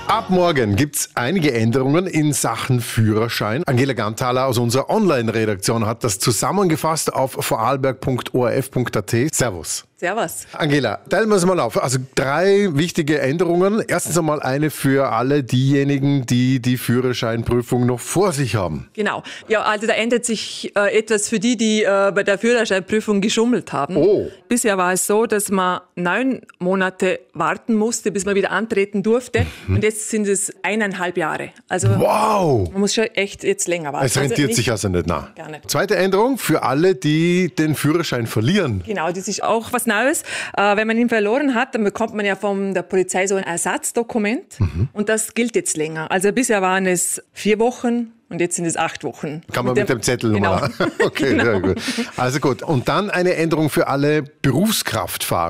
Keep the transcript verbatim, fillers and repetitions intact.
Ab morgen gibt's einige Änderungen in Sachen Führerschein. Angela Ganthaler aus unserer Online-Redaktion hat das zusammengefasst auf vorarlberg punkt o r f punkt a t. Servus. Servus. Angela, teilen wir es mal auf. Also drei wichtige Änderungen. Erstens einmal eine für alle diejenigen, die die Führerscheinprüfung noch vor sich haben. Genau. Ja, also da ändert sich äh, etwas für die, die äh, bei der Führerscheinprüfung geschummelt haben. Oh. Bisher war es so, dass man neun Monate warten musste, bis man wieder antreten durfte. Mhm. Und jetzt sind es eineinhalb Jahre. Also wow. Man muss schon echt jetzt länger warten. Es rentiert also nicht, sich also nicht nach. Gar nicht. Zweite Änderung für alle, die den Führerschein verlieren. Genau, das ist auch was Neues. Äh, wenn man ihn verloren hat, dann bekommt man ja von der Polizei so ein Ersatzdokument. Mhm. Und das gilt jetzt länger. Also bisher waren es vier Wochen. Und jetzt sind es acht Wochen. Kann man mit dem, mit dem Zettel genau. nochmal. Okay, genau. Sehr gut. Also gut. Und dann eine Änderung für alle Berufskraftfahrer.